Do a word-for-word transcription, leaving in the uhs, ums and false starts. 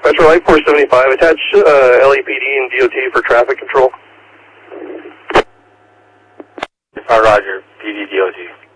Metro Light four seventy-five, attach uh, L A P D and D O T for traffic control. Roger, P D D O T.